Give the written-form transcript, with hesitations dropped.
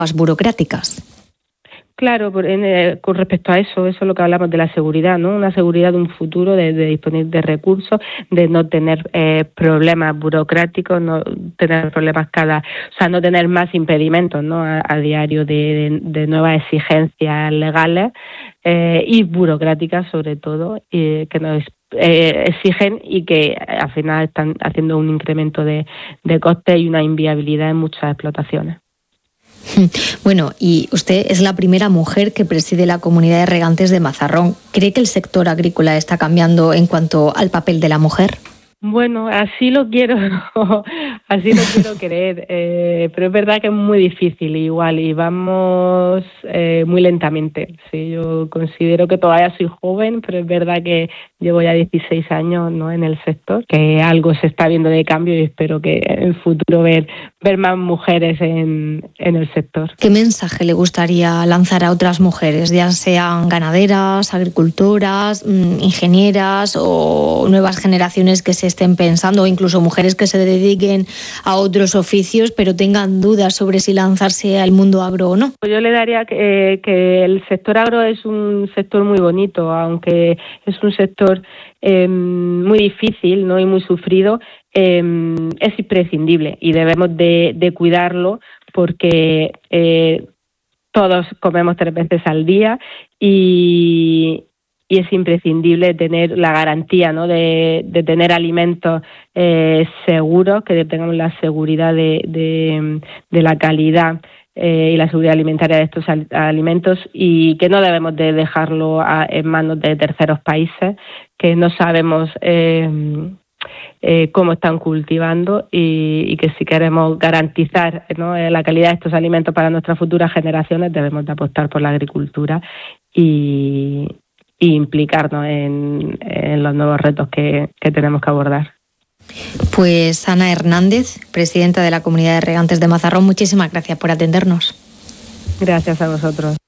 burocráticas. Claro, con respecto a eso es lo que hablamos de la seguridad, ¿no? Una seguridad de un futuro, de disponer de recursos, de no tener problemas burocráticos, no tener problemas no tener más impedimentos, ¿no? A diario de nuevas exigencias legales y burocráticas sobre todo, que nos exigen y que al final están haciendo un incremento de costes y una inviabilidad en muchas explotaciones. Bueno, y usted es la primera mujer que preside la comunidad de regantes de Mazarrón. ¿Cree que el sector agrícola está cambiando en cuanto al papel de la mujer? Bueno, así lo quiero creer, pero es verdad que es muy difícil igual y vamos muy lentamente. Sí, yo considero que todavía soy joven, pero es verdad que llevo ya 16 años, ¿no?, en el sector, que algo se está viendo de cambio y espero que en el futuro ver más mujeres en el sector. ¿Qué mensaje le gustaría lanzar a otras mujeres, ya sean ganaderas, agricultoras, ingenieras o nuevas generaciones que se estén pensando, o incluso mujeres que se dediquen a otros oficios pero tengan dudas sobre si lanzarse al mundo agro o no? Yo le daría que el sector agro es un sector muy bonito, aunque es un sector muy difícil, ¿no?, y muy sufrido, es imprescindible y debemos de cuidarlo porque todos comemos 3 veces al día y es imprescindible tener la garantía, ¿no?, de tener alimentos seguros, que tengamos la seguridad de la calidad y la seguridad alimentaria de estos alimentos, y que no debemos de dejarlo en manos de terceros países que no sabemos cómo están cultivando y que si queremos garantizar, ¿no?, la calidad de estos alimentos para nuestras futuras generaciones, debemos de apostar por la agricultura y implicarnos en los nuevos retos que tenemos que abordar. Pues Ana Hernández, presidenta de la Comunidad de Regantes de Mazarrón, muchísimas gracias por atendernos. Gracias a vosotros.